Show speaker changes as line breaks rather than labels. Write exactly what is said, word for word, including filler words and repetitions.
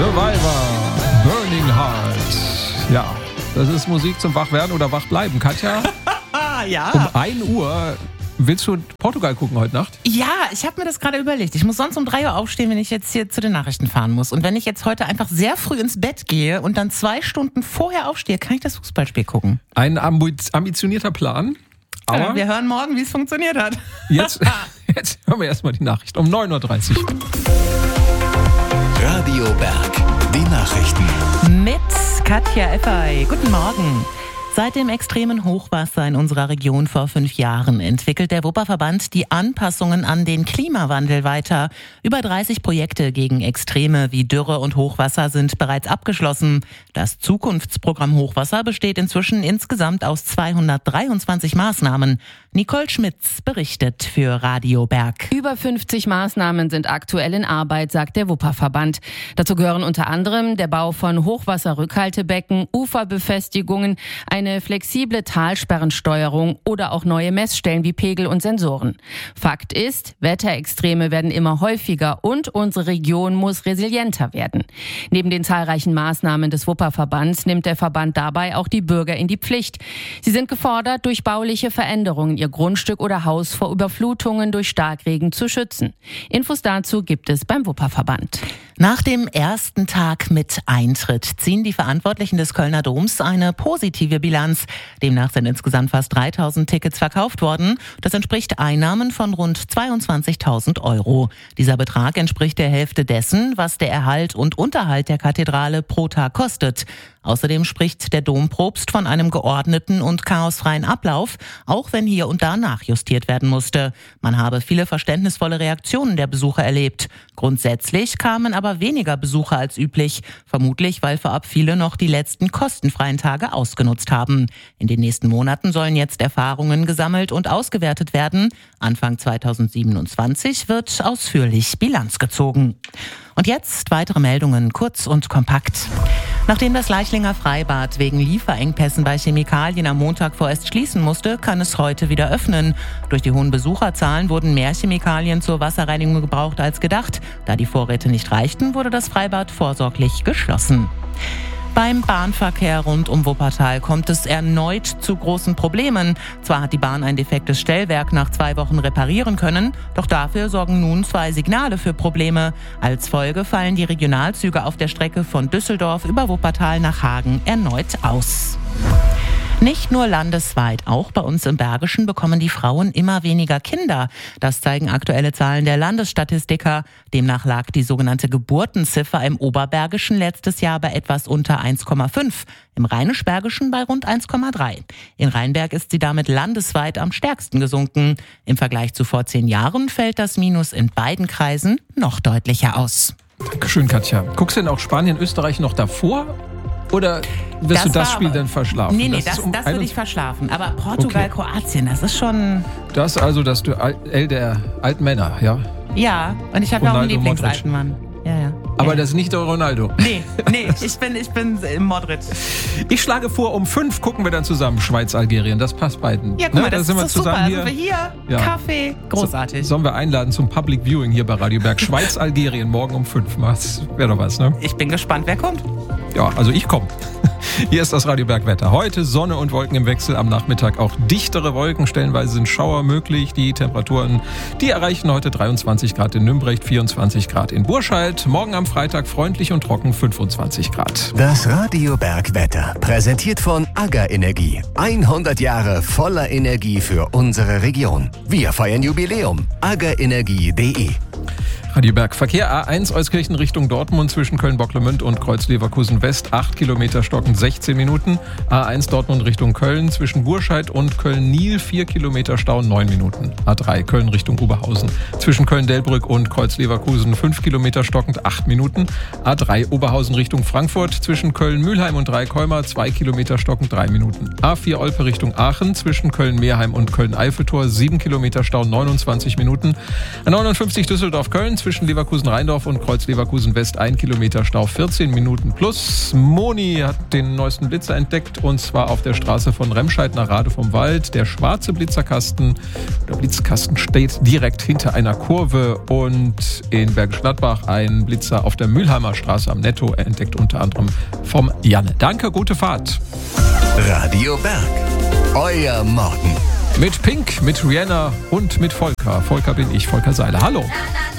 Survivor, Burning Heart. Ja, das ist Musik zum Wachwerden oder Wachbleiben. Katja,
ja.
um ein Uhr willst du Portugal gucken heute Nacht?
Ja, ich habe mir das gerade überlegt. Ich muss sonst um drei Uhr aufstehen, wenn ich jetzt hier zu den Nachrichten fahren muss. Und wenn ich jetzt heute einfach sehr früh ins Bett gehe und dann zwei Stunden vorher aufstehe, kann ich das Fußballspiel gucken.
Ein ambitionierter Plan. Aber
ja, wir hören morgen, wie es funktioniert hat.
Jetzt, jetzt hören wir erstmal die Nachricht um neun Uhr dreißig.
Radio Berg, die Nachrichten.
Mit Katja Effey. Guten Morgen. Seit dem extremen Hochwasser in unserer Region vor fünf Jahren entwickelt der Wupperverband die Anpassungen an den Klimawandel weiter. Über dreißig Projekte gegen Extreme wie Dürre und Hochwasser sind bereits abgeschlossen. Das Zukunftsprogramm Hochwasser besteht inzwischen insgesamt aus zweihundertdreiundzwanzig Maßnahmen. Nicole Schmitz berichtet für Radio Berg.
Über fünfzig Maßnahmen sind aktuell in Arbeit, sagt der Wupperverband. Dazu gehören unter anderem der Bau von Hochwasserrückhaltebecken, Uferbefestigungen, eine flexible Talsperrensteuerung oder auch neue Messstellen wie Pegel und Sensoren. Fakt ist, Wetterextreme werden immer häufiger und unsere Region muss resilienter werden. Neben den zahlreichen Maßnahmen des Wupperverbands nimmt der Verband dabei auch die Bürger in die Pflicht. Sie sind gefordert, durch bauliche Veränderungen ihr Grundstück oder Haus vor Überflutungen durch Starkregen zu schützen. Infos dazu gibt es beim Wupperverband.
Nach dem ersten Tag mit Eintritt ziehen die Verantwortlichen des Kölner Doms eine positive Bilanz. Demnach sind insgesamt fast dreitausend Tickets verkauft worden. Das entspricht Einnahmen von rund zweiundzwanzigtausend Euro. Dieser Betrag entspricht der Hälfte dessen, was der Erhalt und Unterhalt der Kathedrale pro Tag kostet. Außerdem spricht der Dompropst von einem geordneten und chaosfreien Ablauf, auch wenn hier und da nachjustiert werden musste. Man habe viele verständnisvolle Reaktionen der Besucher erlebt. Grundsätzlich kamen aber weniger Besucher als üblich, vermutlich weil vorab viele noch die letzten kostenfreien Tage ausgenutzt haben. In den nächsten Monaten sollen jetzt Erfahrungen gesammelt und ausgewertet werden. Anfang zweitausendsiebenundzwanzig wird ausführlich Bilanz gezogen. Und jetzt weitere Meldungen, kurz und kompakt. Nachdem das Leichlinger Freibad wegen Lieferengpässen bei Chemikalien am Montag vorerst schließen musste, kann es heute wieder öffnen. Durch die hohen Besucherzahlen wurden mehr Chemikalien zur Wasserreinigung gebraucht als gedacht. Da die Vorräte nicht reichten, wurde das Freibad vorsorglich geschlossen. Beim Bahnverkehr rund um Wuppertal kommt es erneut zu großen Problemen. Zwar hat die Bahn ein defektes Stellwerk nach zwei Wochen reparieren können, doch dafür sorgen nun zwei Signale für Probleme. Als Folge fallen die Regionalzüge auf der Strecke von Düsseldorf über Wuppertal nach Hagen erneut aus. Nicht nur landesweit, auch bei uns im Bergischen bekommen die Frauen immer weniger Kinder. Das zeigen aktuelle Zahlen der Landesstatistiker. Demnach lag die sogenannte Geburtenziffer im Oberbergischen letztes Jahr bei etwas unter eins Komma fünf, im Rheinisch-Bergischen bei rund eins Komma drei. In Rheinberg ist sie damit landesweit am stärksten gesunken. Im Vergleich zu vor zehn Jahren fällt das Minus in beiden Kreisen noch deutlicher aus.
Dankeschön, Katja. Guckst du denn auch Spanien, Österreich noch davor? Oder wirst
das
du das Spiel
aber,
dann verschlafen?
Nee, nee,
das,
das,
um
das würde ich verschlafen. Aber Portugal, okay. Kroatien, das ist schon...
Das also das Duell der alten Männer, ja?
Ja, und ich habe ja auch einen Lieblingsalten Mann. Ja, ja.
Aber
ja.
das ist nicht der Ronaldo.
Nee, nee, ich bin, ich bin Modric.
Ich schlage vor, um fünf gucken wir dann zusammen Schweiz-Algerien. Das passt beiden.
Ja, guck mal,
ne?
das
da sind
ist
wir
super.
zusammen
Da sind wir hier,
ja.
Kaffee, großartig.
So, sollen wir einladen zum Public Viewing hier bei Radio Berg? Schweiz-Algerien, morgen um fünf. Das wäre doch was, ne?
Ich bin gespannt, wer kommt.
Ja, also ich komme. Hier ist das Radio Berg Wetter. Heute Sonne und Wolken im Wechsel, am Nachmittag auch dichtere Wolken. Stellenweise sind Schauer möglich. Die Temperaturen, die erreichen heute dreiundzwanzig Grad in Nümbrecht, vierundzwanzig Grad in Burscheid. Morgen am Freitag freundlich und trocken, fünfundzwanzig Grad.
Das Radio Berg Wetter, präsentiert von AGA Energie. hundert Jahre voller Energie für unsere Region. Wir feiern Jubiläum. aga energie punkt de
Radio Berg Verkehr A eins Euskirchen Richtung Dortmund zwischen Köln-Bocklemünd und Kreuz-Leverkusen West, acht Kilometer stockend, sechzehn Minuten. A eins Dortmund Richtung Köln zwischen Burscheid und Köln-Niel, vier Kilometer Stau, neun Minuten. A drei Köln Richtung Oberhausen zwischen Köln-Delbrück und Kreuz-Leverkusen, fünf Kilometer stockend, acht Minuten. A drei Oberhausen Richtung Frankfurt zwischen Köln-Mühlheim und Dreikäumer, zwei Kilometer stockend, drei Minuten. A vier Olpe Richtung Aachen zwischen Köln-Meerheim und Köln-Eiffeltor, sieben Kilometer Stau, neunundzwanzig Minuten. A neunundfünfzig Düsseldorf Düsseldorf-Köln zwischen Leverkusen-Rheindorf und Kreuz-Leverkusen-West ein Kilometer Stau, vierzehn Minuten plus. Moni hat den neuesten Blitzer entdeckt und zwar auf der Straße von Remscheid nach Rade vom Wald. Der schwarze Blitzerkasten, der Blitzkasten steht direkt hinter einer Kurve und in Bergisch Gladbach ein Blitzer auf der Mülheimer Straße am Netto, entdeckt unter anderem vom Janne. Danke, gute Fahrt.
Radio Berg, euer Morgen.
Mit Pink, mit Rihanna und mit Volker. Volker bin ich, Volker Seiler. Hallo.